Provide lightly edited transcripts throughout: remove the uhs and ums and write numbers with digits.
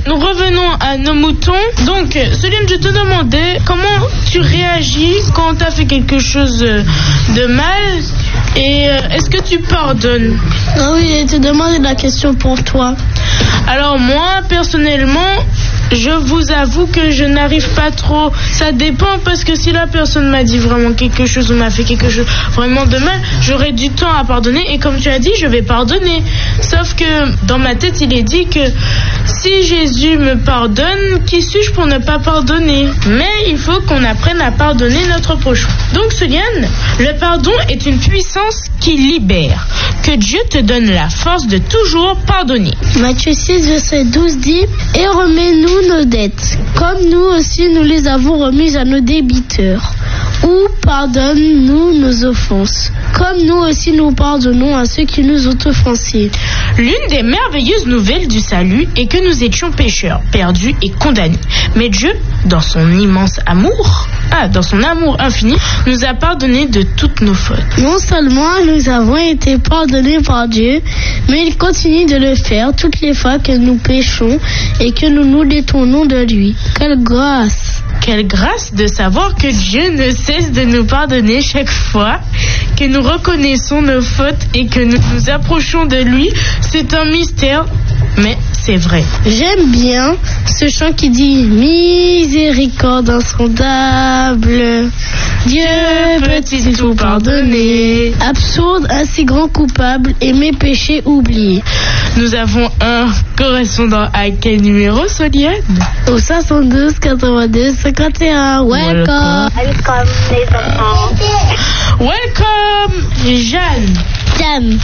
nous revenons à nos moutons. Donc, Soliane, je te demandais comment tu réagis quand on t'a fait quelque chose de mal et est-ce que tu pardonnes? Ah oui, je te demandais la question pour toi. Alors moi, personnellement, je vous avoue que je n'arrive pas trop. Ça dépend parce que si la personne m'a dit vraiment quelque chose ou m'a fait quelque chose vraiment de mal, j'aurai du temps à pardonner et comme tu as dit, je vais pardonner. Sauf que dans ma tête, il est dit que si Jésus me pardonne, qui suis-je pour ne pas pardonner? Mais il faut qu'on apprenne à pardonner notre prochain. Donc Soliane, le pardon est une puissance qui libère. Que Dieu te donne la force de toujours pardonner. Matthieu 6, verset 12 dit « Et remets-nous nos dettes, comme nous aussi nous les avons remises à nos débiteurs. Ou pardonne-nous nos offenses, comme nous aussi nous pardonnons à ceux qui nous ont offensés. » L'une des merveilleuses nouvelles du salut est que nous étions pécheurs, perdus et condamnés. Mais Dieu, dans son immense amour, dans son amour infini, nous a pardonné de toutes nos fautes. Non seulement nous avons été pardonnés par Dieu, mais il continue de le faire toutes les fois que nous péchons et que nous nous détournons de lui. Quelle grâce! Quelle grâce de savoir que Dieu ne cesse de nous pardonner chaque fois que nous reconnaissons nos fautes et que nous nous approchons de lui. C'est un mystère, mais c'est vrai. J'aime bien ce chant qui dit « Miséricorde insondable, Dieu peut-il tout pardonner? Absurde, un si grand coupable et mes péchés oubliés. » Nous avons un correspondant à quel numéro, Soliane? Au 72 82 51. Welcome. Welcome les enfants. Welcome, Jeanne.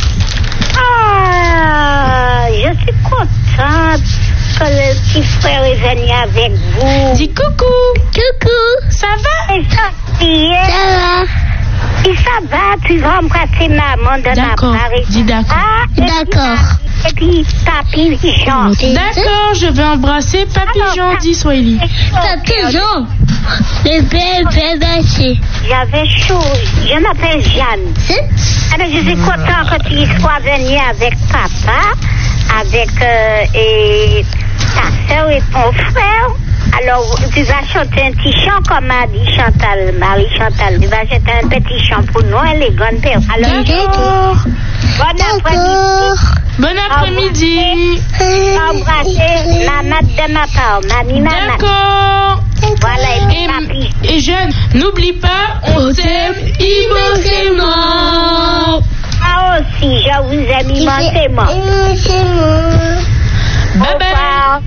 Ah, je suis contente que le petit frère est venu avec vous. Dis coucou. Coucou. Ça va? C'est gentil, hein? Ça va? Si ça va, tu vas embrasser maman de ma part. Dis d'accord. Ah, D'accord. Et puis, papi Jean. D'accord, je vais embrasser Papy Jean, dit Swahili. Papy Jean. Le bébé lâché. J'avais chaud. Je m'appelle Jeanne. Alors, je suis content que tu sois venu avec papa, avec et ta soeur et ton frère. Alors, tu vas chanter un petit chant comme a dit Chantal, Marie-Chantal. Tu vas chanter un petit chant pour nous, les grandes pères. Alors, D'accord. Bon après-midi. Bon après-midi. Embrasser maman de ma part, mamie maman. D'accord. Voilà, et papi. Et Jeanne, n'oublie pas, on t'aime immensément. Moi aussi, je vous aime immensément. Bye bye.